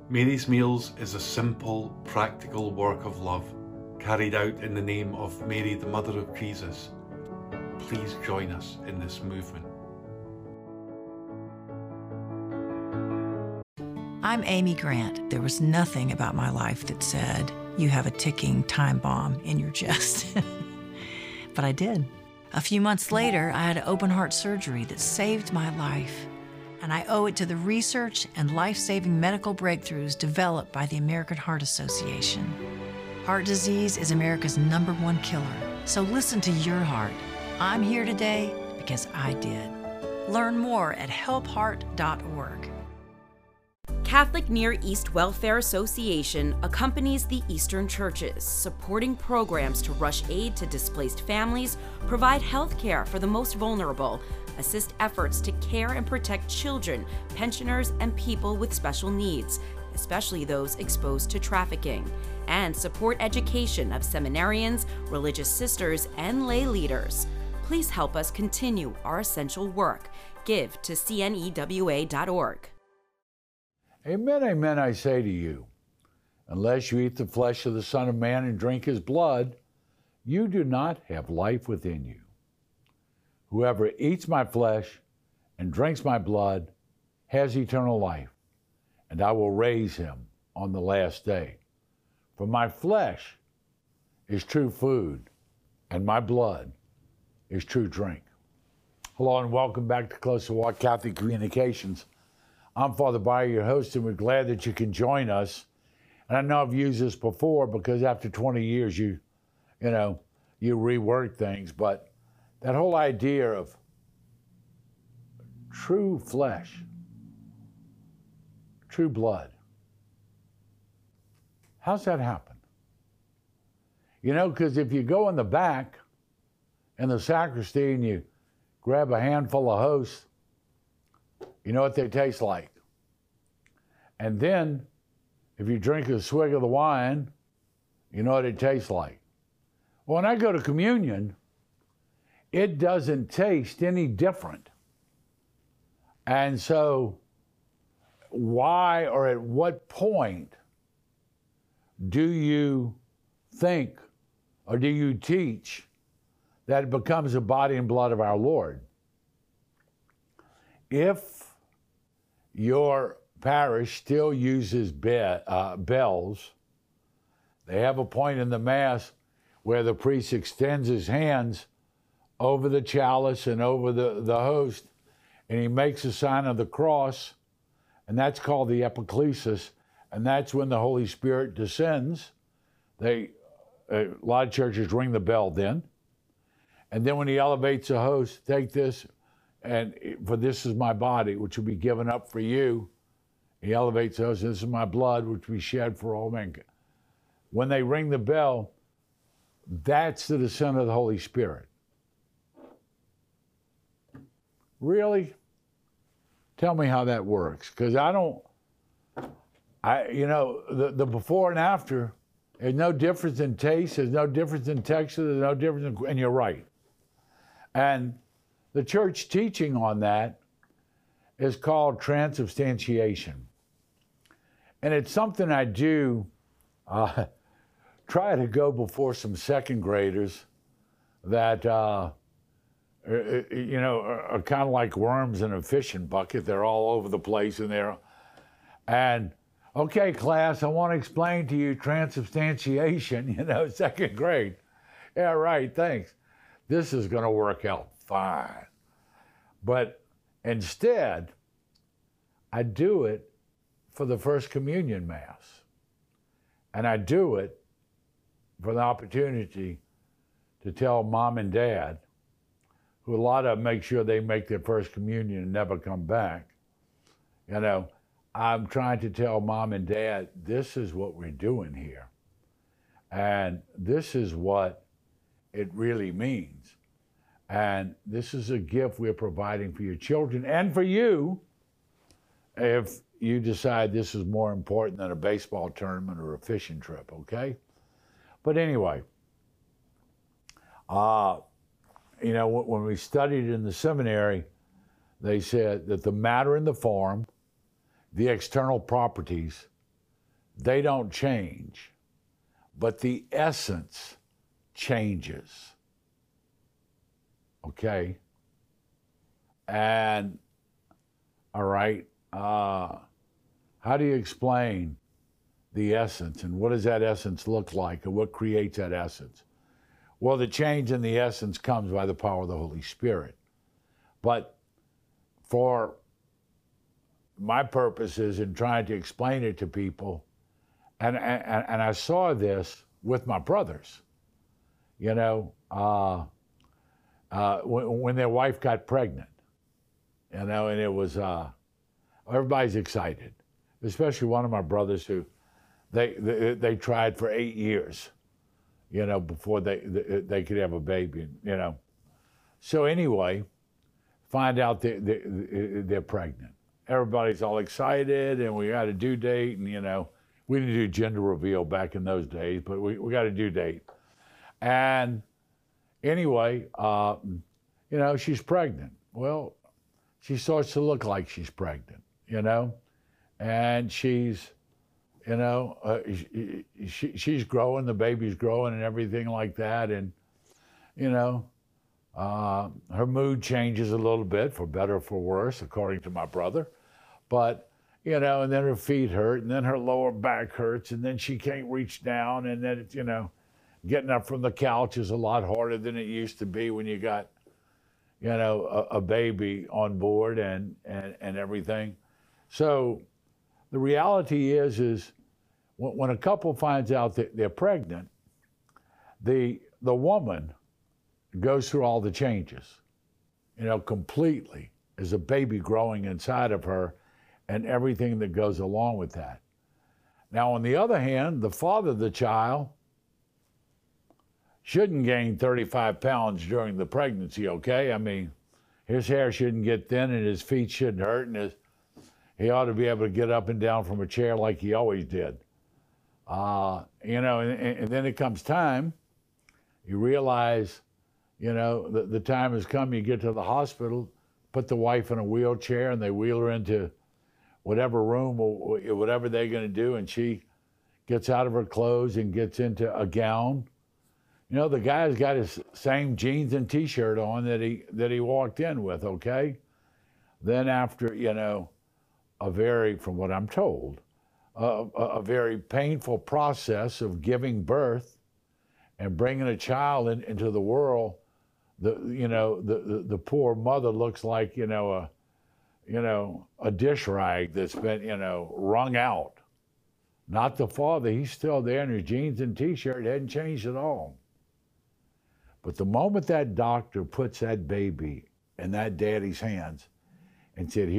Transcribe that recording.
Mary's Meals is a simple, practical work of love carried out in the name of Mary, the Mother of Jesus. Please join us in this movement. I'm Amy Grant. There was nothing about my life that said, you have a ticking time bomb in your chest. But I did. A few months later, I had open heart surgery that saved my life. And I owe it to the research and life-saving medical breakthroughs developed by the American Heart Association. Heart disease is America's #1 killer. So listen to your heart. I'm here today because I did. Learn more at helpheart.org. Catholic Near East Welfare Association accompanies the Eastern churches, supporting programs to rush aid to displaced families, provide health care for the most vulnerable, assist efforts to care and protect children, pensioners, and people with special needs, especially those exposed to trafficking, and support education of seminarians, religious sisters, and lay leaders. Please help us continue our essential work. Give to cnewa.org. Amen, amen, I say to you, unless you eat the flesh of the Son of Man and drink his blood, you do not have life within you. Whoever eats my flesh and drinks my blood has eternal life, and I will raise him on the last day. For my flesh is true food, and my blood is true drink. Hello and welcome back to Closer Walk Catholic Communications. I'm Father Bayer, your host, and we're glad that you can join us. And I know I've used this before because after 20 years, you rework things, but that whole idea of true flesh, true blood, how's that happen? Because if you go in the back in the sacristy and you grab a handful of hosts, you know what they taste like. And then, if you drink a swig of the wine, you know what it tastes like. When I go to communion, it doesn't taste any different. And so, why or at what point do you think or do you teach that it becomes the body and blood of our Lord? If your parish still uses bells, they have a point in the Mass where the priest extends his hands over the chalice and over the host, and he makes a sign of the cross, and that's called the epiclesis, and that's when the Holy Spirit descends. A lot of churches ring the bell then, and then when he elevates the host, take this, and for this is my body, which will be given up for you. He elevates the host, this is my blood, which will be shed for all men. When they ring the bell, that's the descent of the Holy Spirit. Really? Tell me how that works, because the before and after, there's no difference in taste, there's no difference in texture, there's no difference and you're right. And the church teaching on that is called transubstantiation. And it's something I do try to go before some second graders that, are kind of like worms in a fishing bucket. They're all over the place in there. And, okay, class, I want to explain to you transubstantiation, second grade. Yeah, right, thanks. This is going to work out fine. But instead, I do it for the First Communion Mass. And I do it for the opportunity to tell mom and dad, who a lot of them make sure they make their First Communion and never come back. I'm trying to tell mom and dad, this is what we're doing here. And this is what it really means. And this is a gift we're providing for your children and for you if you decide this is more important than a baseball tournament or a fishing trip, okay? But anyway, when we studied in the seminary, they said that the matter and the form, the external properties, they don't change, but the essence changes. Okay? And, all right, how do you explain the essence, and what does that essence look like, and what creates that essence? Well, the change in the essence comes by the power of the Holy Spirit. But for my purposes in trying to explain it to people, and I saw this with my brothers, you know, when their wife got pregnant, you know, and it was, everybody's excited, especially one of my brothers who they tried for 8 years, you know, before they could have a baby, you know. So anyway, find out they're pregnant. Everybody's all excited, and we got a due date, and, you know, we didn't do gender reveal back in those days, but we got a due date. And anyway, you know, she's pregnant. Well, she starts to look like she's pregnant, you know, and she's, you know, she's growing, the baby's growing and everything like that. And, you know, her mood changes a little bit, for better or for worse, according to my brother. But, you know, and then her feet hurt, and then her lower back hurts, and then she can't reach down, and then, it's, you know, getting up from the couch is a lot harder than it used to be when you got, you know, a baby on board and everything. So the reality is when a couple finds out that they're pregnant, the woman goes through all the changes, you know, completely, as a baby growing inside of her and everything that goes along with that. Now, on the other hand, the father of the child shouldn't gain 35 pounds during the pregnancy, okay? I mean, his hair shouldn't get thin and his feet shouldn't hurt, and he ought to be able to get up and down from a chair like he always did. You know, and then it comes time, you realize, you know, the time has come, you get to the hospital, put the wife in a wheelchair, and they wheel her into whatever room or whatever they're going to do, and she gets out of her clothes and gets into a gown. You know, the guy's got his same jeans and T-shirt on that he walked in with, okay? Then after, you know, from what I'm told, a very painful process of giving birth and bringing a child into the world, the poor mother looks like, you know, a dish rag that's been, you know, wrung out. Not the father, he's still there in his jeans and T-shirt, hadn't changed at all. But the moment that doctor puts that baby in that daddy's hands and said,